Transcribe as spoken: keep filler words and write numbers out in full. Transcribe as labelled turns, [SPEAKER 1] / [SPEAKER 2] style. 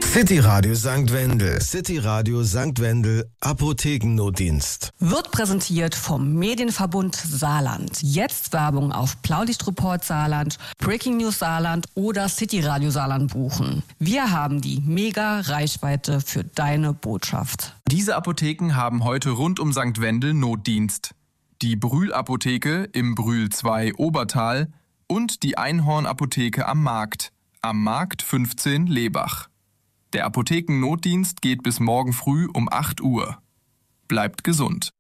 [SPEAKER 1] City Radio Sankt Wendel. City Radio Sankt Wendel Apothekennotdienst.
[SPEAKER 2] Wird präsentiert vom Medienverbund Saarland. Jetzt Werbung auf Blaulichtreport Saarland, Breaking News Saarland oder City Radio Saarland buchen. Wir haben die Mega-Reichweite für deine Botschaft.
[SPEAKER 3] Diese Apotheken haben heute rund um Sankt Wendel Notdienst. Die Brühl-Apotheke im Brühl zwei Obertal und die Einhorn-Apotheke am Markt. Am Markt fünfzehn Lebach. Der Apothekennotdienst geht bis morgen früh um acht Uhr. Bleibt gesund.